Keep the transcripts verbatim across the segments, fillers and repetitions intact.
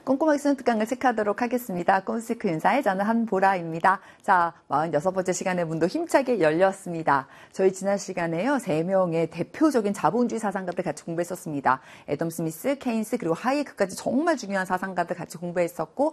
꼼꼼하게 쓰는 특강을 체크하도록 하겠습니다. 꼼스크 윤사의 저는 한보라입니다. 자, 마흔여섯 번째 시간의 문도 힘차게 열렸습니다. 저희 지난 시간에요, 세 명의 대표적인 자본주의 사상가들 같이 공부했었습니다. 애덤 스미스, 케인스, 그리고 하이에크까지 정말 중요한 사상가들 같이 공부했었고,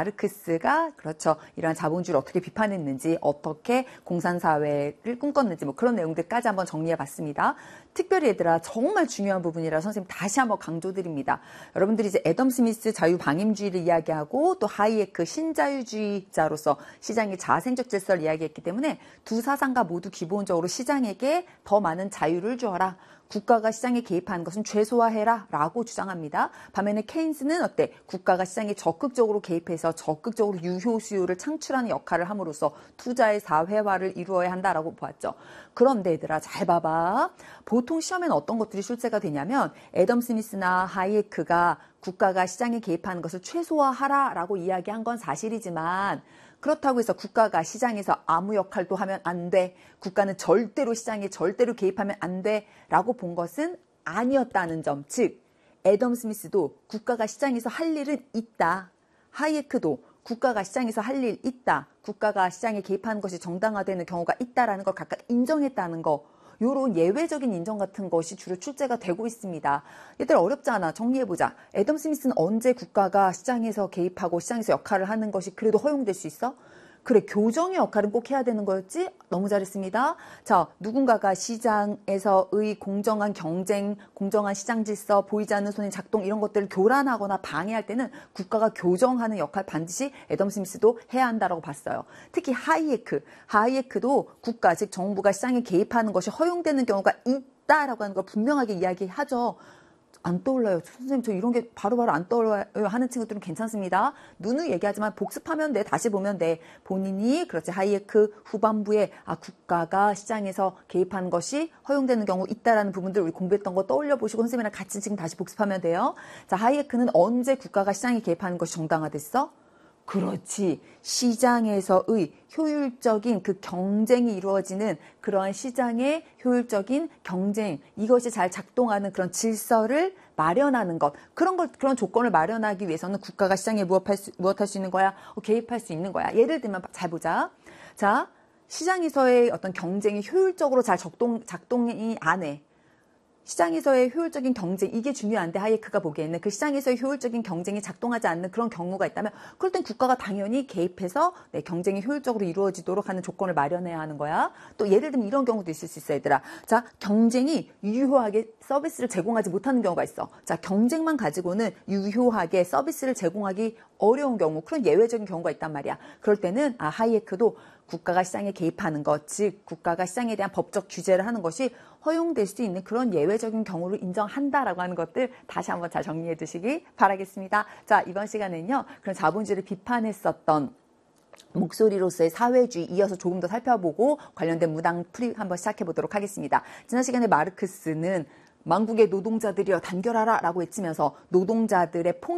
마르크스가 그렇죠, 이러한 자본주의를 어떻게 비판했는지, 어떻게 공산사회를 꿈꿨는지 뭐 그런 내용들까지 한번 정리해봤습니다. 특별히 얘들아, 정말 중요한 부분이라 선생님 다시 한번 강조드립니다. 여러분들이 이제 애덤 스미스 자유방임주의를 이야기하고 또 하이에크 신자유주의자로서 시장의 자생적 질서를 이야기했기 때문에 두 사상가 모두 기본적으로 시장에게 더 많은 자유를 주어라. 국가가 시장에 개입하는 것은 최소화해라 라고 주장합니다. 반면에 케인스는 어때? 국가가 시장에 적극적으로 개입해서 적극적으로 유효 수요를 창출하는 역할을 함으로써 투자의 사회화를 이루어야 한다라고 보았죠. 그런데 얘들아, 잘 봐봐. 보통 시험에는 어떤 것들이 출제가 되냐면 애덤 스미스나 하이에크가 국가가 시장에 개입하는 것을 최소화하라 라고 이야기한 건 사실이지만, 그렇다고 해서 국가가 시장에서 아무 역할도 하면 안 돼. 국가는 절대로 시장에 절대로 개입하면 안 돼. 라고 본 것은 아니었다는 점. 즉, 애덤 스미스도 국가가 시장에서 할 일은 있다. 하이에크도 국가가 시장에서 할 일 있다. 국가가 시장에 개입하는 것이 정당화되는 경우가 있다라는 걸 각각 인정했다는 거. 요런 예외적인 인정 같은 것이 주로 출제가 되고 있습니다. 얘들아, 어렵지 않아. 정리해보자. 애덤 스미스는 언제 국가가 시장에서 개입하고 시장에서 역할을 하는 것이 그래도 허용될 수 있어? 그래, 교정의 역할은 꼭 해야 되는 거였지? 너무 잘했습니다. 자, 누군가가 시장에서의 공정한 경쟁, 공정한 시장 질서, 보이지 않는 손의 작동 이런 것들을 교란하거나 방해할 때는 국가가 교정하는 역할 반드시 애덤 스미스도 해야 한다라고 봤어요. 특히 하이에크, 하이에크도 국가, 즉 정부가 시장에 개입하는 것이 허용되는 경우가 있다라고 하는 걸 분명하게 이야기하죠. 안 떠올라요. 선생님, 저 이런 게 바로바로 안 떠올라요 하는 친구들은 괜찮습니다. 누누이 얘기하지만 복습하면 돼. 다시 보면 돼. 본인이 그렇지 하이에크 후반부에 아 국가가 시장에서 개입하는 것이 허용되는 경우 있다라는 부분들 우리 공부했던 거 떠올려 보시고 선생님이랑 같이 지금 다시 복습하면 돼요. 자, 하이에크는 언제 국가가 시장에 개입하는 것이 정당화됐어? 그렇지. 시장에서의 효율적인 그 경쟁이 이루어지는 그러한 시장의 효율적인 경쟁, 이것이 잘 작동하는 그런 질서를 마련하는 것. 그런 걸, 그런 조건을 마련하기 위해서는 국가가 시장에 무엇할 수, 무엇할 수 있는 거야? 어, 개입할 수 있는 거야. 예를 들면 잘 보자. 자, 시장에서의 어떤 경쟁이 효율적으로 잘 작동, 작동이 안 해. 시장에서의 효율적인 경쟁, 이게 중요한데 하이에크가 보기에는 그 시장에서의 효율적인 경쟁이 작동하지 않는 그런 경우가 있다면 그럴 땐 국가가 당연히 개입해서 네, 경쟁이 효율적으로 이루어지도록 하는 조건을 마련해야 하는 거야. 또 예를 들면 이런 경우도 있을 수 있어, 얘들아. 자, 경쟁이 유효하게 서비스를 제공하지 못하는 경우가 있어. 자, 경쟁만 가지고는 유효하게 서비스를 제공하기 어려운 경우, 그런 예외적인 경우가 있단 말이야. 그럴 때는 아, 하이에크도 국가가 시장에 개입하는 것, 즉 국가가 시장에 대한 법적 규제를 하는 것이 허용될 수 있는 그런 예외적인 경우를 인정한다라고 하는 것들 다시 한번 잘 정리해 두시기 바라겠습니다. 자, 이번 시간에는요, 그런 자본주의를 비판했었던 목소리로서의 사회주의 이어서 조금 더 살펴보고 관련된 문항 풀이 한번 시작해 보도록 하겠습니다. 지난 시간에 마르크스는 만국의 노동자들이여 단결하라 라고 외치면서 노동자들의 폭